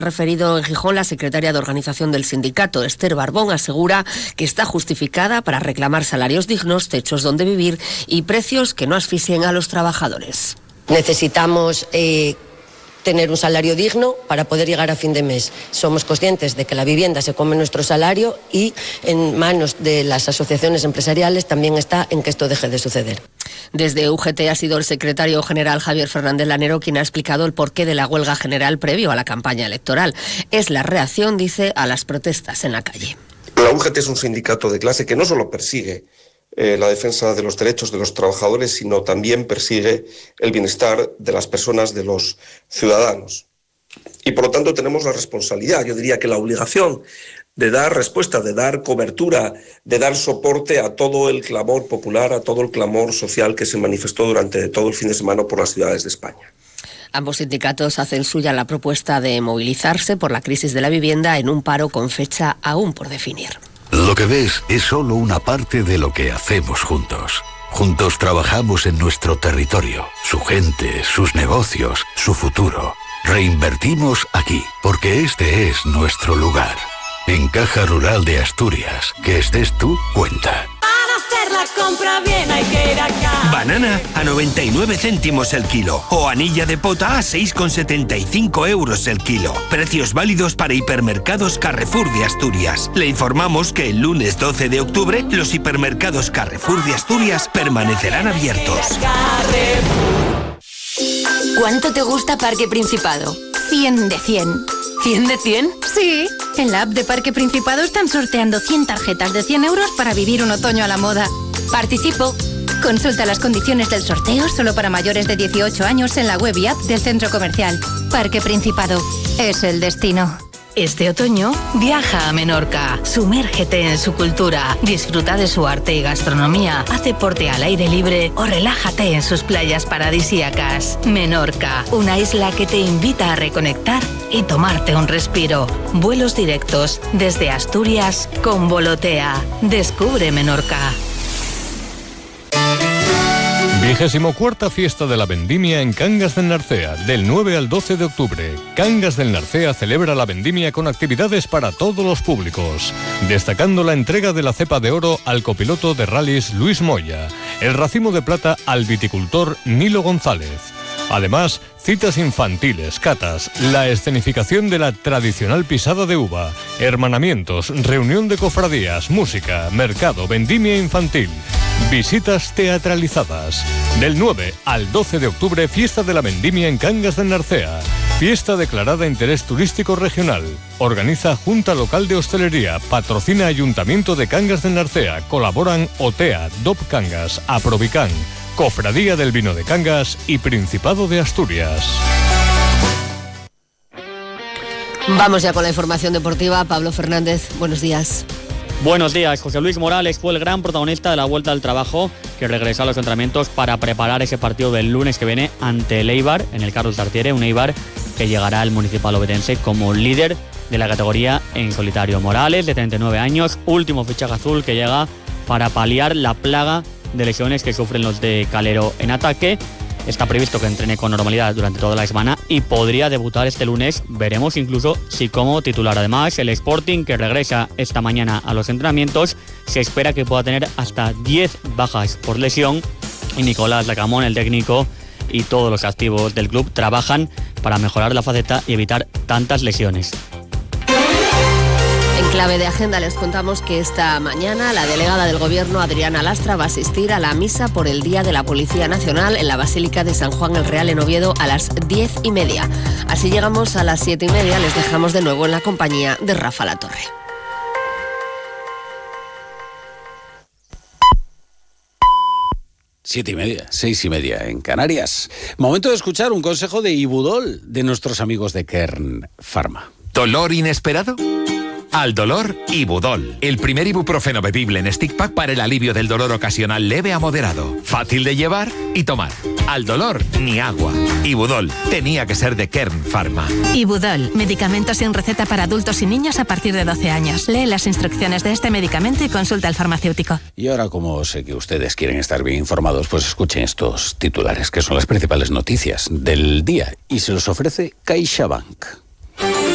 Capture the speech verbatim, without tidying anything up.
Referido en Gijón, la secretaria de organización del sindicato, Esther Barbón, asegura que está justificada para reclamar salarios dignos, techos donde vivir y precios que no asfixien a los trabajadores. Necesitamos eh, tener un salario digno para poder llegar a fin de mes. Somos conscientes de que la vivienda se come nuestro salario y en manos de las asociaciones empresariales también está en que esto deje de suceder. Desde U G T ha sido el secretario general Javier Fernández Lanero quien ha explicado el porqué de la huelga general previo a la campaña electoral. Es la reacción, dice, a las protestas en la calle. La U G T es un sindicato de clase que no solo persigue eh, la defensa de los derechos de los trabajadores, sino también persigue el bienestar de las personas, de los ciudadanos. Y por lo tanto tenemos la responsabilidad, yo diría que la obligación, de dar respuesta, de dar cobertura, de dar soporte a todo el clamor popular, a todo el clamor social que se manifestó durante todo el fin de semana por las ciudades de España. Ambos sindicatos hacen suya la propuesta de movilizarse por la crisis de la vivienda en un paro con fecha aún por definir. Lo que ves es solo una parte de lo que hacemos juntos. Juntos trabajamos en nuestro territorio, su gente, sus negocios, su futuro. Reinvertimos aquí, porque este es nuestro lugar. En Caja Rural de Asturias, que estés tú, cuenta. Para hacer la compra bien hay que ir acá. Banana a noventa y nueve céntimos el kilo o anilla de pota a seis con setenta y cinco euros el kilo. Precios válidos para hipermercados Carrefour de Asturias. Le informamos que el lunes doce de octubre los hipermercados Carrefour de Asturias permanecerán abiertos. ¿Cuánto te gusta Parque Principado? cien de cien. ¿cien de cien? Sí. En la app de Parque Principado están sorteando cien tarjetas de cien euros para vivir un otoño a la moda. Participo. Consulta las condiciones del sorteo solo para mayores de dieciocho años en la web y app del centro comercial. Parque Principado. Es el destino. Este otoño, viaja a Menorca, sumérgete en su cultura, disfruta de su arte y gastronomía, haz deporte al aire libre o relájate en sus playas paradisíacas. Menorca, una isla que te invita a reconectar y tomarte un respiro. Vuelos directos desde Asturias con Volotea. Descubre Menorca. Vigésimo cuarta Fiesta de la Vendimia en Cangas del Narcea, del nueve al doce de octubre. Cangas del Narcea celebra la vendimia con actividades para todos los públicos, destacando la entrega de la cepa de oro al copiloto de rallies Luis Moya, el racimo de plata al viticultor Nilo González. Además, citas infantiles, catas, la escenificación de la tradicional pisada de uva, hermanamientos, reunión de cofradías, música, mercado, vendimia infantil, visitas teatralizadas. Del nueve al doce de octubre, Fiesta de la Vendimia en Cangas del Narcea. Fiesta declarada de interés turístico regional. Organiza Junta Local de Hostelería, patrocina Ayuntamiento de Cangas del Narcea, colaboran OTEA, DOP Cangas, Aprovican, Cofradía del Vino de Cangas y Principado de Asturias. Vamos ya con la información deportiva. Pablo Fernández, buenos días. Buenos días. José Luis Morales fue el gran protagonista de la vuelta al trabajo, que regresó a los entrenamientos para preparar ese partido del lunes que viene ante el Eibar, en el Carlos Tartiere, un Eibar que llegará al Municipal Obetense como líder de la categoría en solitario. Morales, de treinta y nueve años, último fichaje azul que llega para paliar la plaga de lesiones que sufren los de Calero en ataque. Está previsto que entrene con normalidad durante toda la semana y podría debutar este lunes. Veremos incluso si como titular. Además, el Sporting, que regresa esta mañana a los entrenamientos, se espera que pueda tener hasta diez bajas por lesión. Y Nicolás Lacamón, el técnico, y todos los activos del club trabajan para mejorar la faceta y evitar tantas lesiones. En clave de agenda les contamos que esta mañana la delegada del Gobierno, Adriana Lastra, va a asistir a la misa por el Día de la Policía Nacional en la Basílica de San Juan el Real en Oviedo a las diez y media. Así llegamos a las siete y media, les dejamos de nuevo en la compañía de Rafa Latorre. Siete y media, seis y media en Canarias. Momento de escuchar un consejo de Ibudol de nuestros amigos de Kern Pharma. ¿Dolor inesperado? Al dolor, Ibudol. El primer ibuprofeno bebible en stick pack para el alivio del dolor ocasional leve a moderado. Fácil de llevar y tomar. Al dolor, ni agua. Ibudol. Tenía que ser de Kern Pharma. Ibudol. Medicamento sin receta para adultos y niños a partir de doce años. Lee las instrucciones de este medicamento y consulta al farmacéutico. Y ahora, como sé que ustedes quieren estar bien informados, pues escuchen estos titulares, que son las principales noticias del día. Y se los ofrece CaixaBank.